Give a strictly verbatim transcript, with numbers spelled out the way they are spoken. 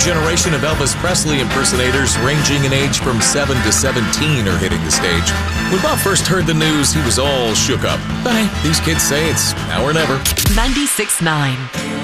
generation of Elvis Presley impersonators ranging in age from seven to seventeen are hitting the stage. When Bob first heard the news, he was all shook up. But hey, these kids say it's now or never. ninety-six point nine